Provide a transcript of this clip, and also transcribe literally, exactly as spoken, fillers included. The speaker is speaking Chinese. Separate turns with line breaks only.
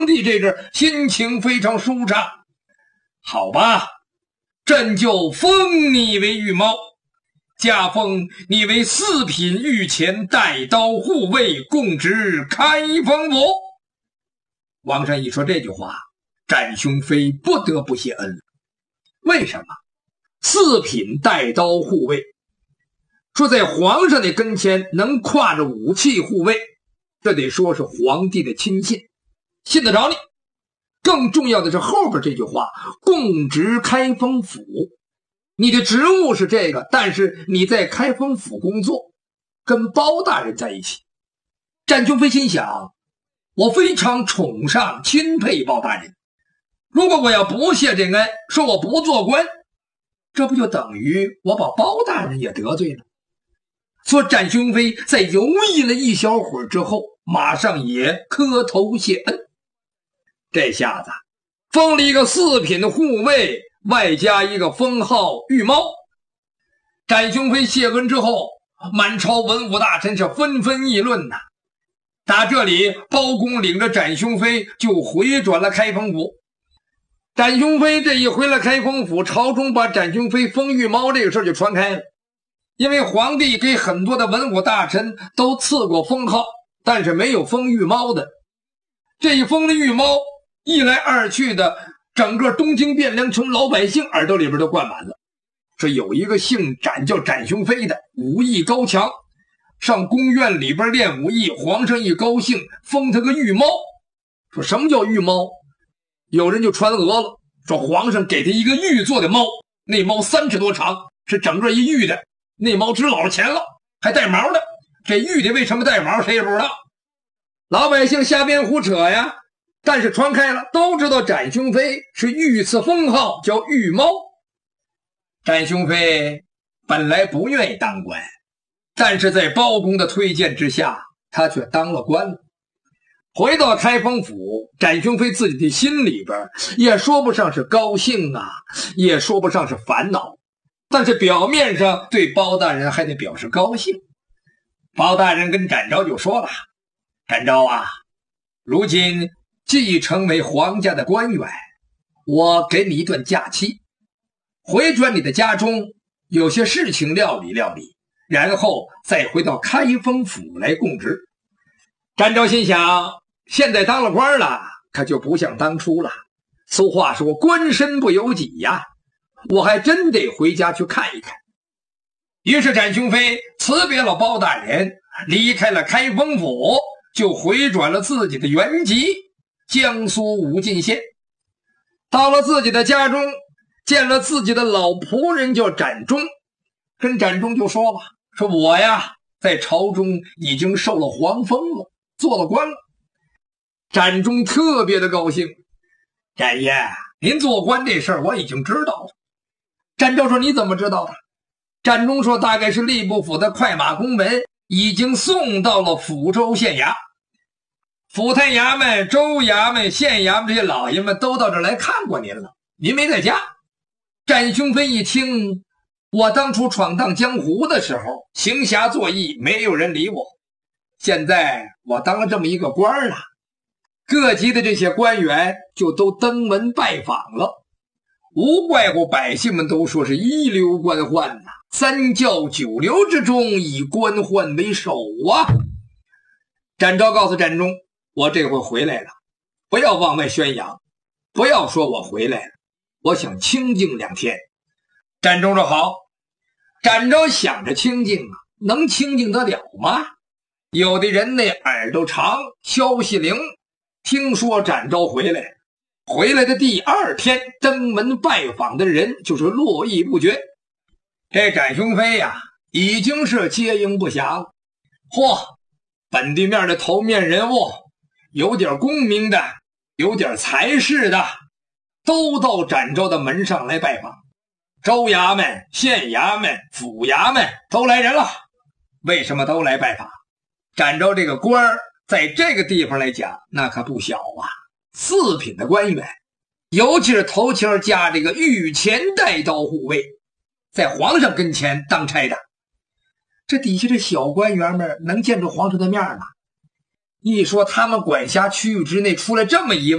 帝这阵心情非常舒畅。好吧，朕就封你为御猫，加封你为四品御前带刀护卫，供职开封府。王上一说这句话，展雄飞不得不谢恩。为什么？四品带刀护卫，说在皇上的跟前能挎着武器护卫，这得说是皇帝的亲信，信得着你。更重要的是后边这句话，供职开封府，你的职务是这个，但是你在开封府工作，跟包大人在一起。展雄飞心想，我非常宠上钦佩包大人，如果我要不谢这恩，说我不做官，这不就等于我把包大人也得罪了？所以展雄飞在犹豫了一小会儿之后，马上也磕头谢恩。这下子封了一个四品的护卫，外加一个封号御猫。展雄飞谢恩之后，满朝文武大臣是纷纷议论呐。打这里，包公领着展雄飞就回转了开封府。展雄飞这一回了开封府，朝中把展雄飞封御猫这个事就传开了。因为皇帝给很多的文武大臣都赐过封号，但是没有封御猫的。这一封的御猫，一来二去的，整个东京汴梁城老百姓耳朵里边都灌满了。说有一个姓展叫展雄飞的，武艺高强，上宫院里边练武艺，皇上一高兴封他个御猫。说什么叫御猫？有人就传讹了，说皇上给他一个玉做的猫，那猫三尺多长，是整个一玉的，那猫值老少钱了，还带毛的。这玉的为什么带毛谁也不知道，老百姓瞎编胡扯呀。但是传开了，都知道展雄飞是御赐封号叫御猫。展雄飞本来不愿意当官，但是在包公的推荐之下，他却当了官了。回到开封府，展雄飞自己的心里边也说不上是高兴啊，也说不上是烦恼，但是表面上对包大人还得表示高兴。包大人跟展昭就说了，展昭啊，如今既成为皇家的官员，我给你一段假期，回转你的家中，有些事情料理料理，然后再回到开封府来供职。展昭心想，现在当了官了，可就不像当初了。俗话说官身不由己呀，我还真得回家去看一看。于是展雄飞辞别了包大人，离开了开封府，就回转了自己的原籍江苏武进县。到了自己的家中，见了自己的老仆人叫展忠，跟展忠就说了，说我呀在朝中已经受了皇封了，做了官了。展忠特别的高兴，展爷，您做官这事儿我已经知道了。展昭说，你怎么知道的？展忠说，大概是吏部府的快马公文已经送到了抚州县衙，府台衙门、州衙门、县衙门这些老爷们都到这儿来看过您了，您没在家。展雄飞一听，我当初闯荡江湖的时候，行侠作义，没有人理我，现在我当了这么一个官了，各级的这些官员就都登门拜访了，无怪乎百姓们都说是一流官宦呐、啊，三教九流之中以官宦为首啊。展昭告诉展忠，我这回回来了，不要往外宣扬，不要说我回来了，我想清静两天。展忠说好。展昭想着清静啊，能清静得了吗？有的人那耳朵长，消息灵，听说展昭回来，回来的第二天登门拜访的人就是络绎不绝。这展雄飞呀、啊，已经是接应不暇了。嚯，本地面的头面人物，有点功名的，有点才识的，都到展昭的门上来拜访。州衙门、县衙门、府衙门都来人了。为什么都来拜访？展昭这个官儿在这个地方来讲，那可不小啊，四品的官员，尤其是头前加这个御前带刀护卫，在皇上跟前当差的。这底下这小官员们能见着皇上的面吗？ 一说他们管辖区域之内出来这么一位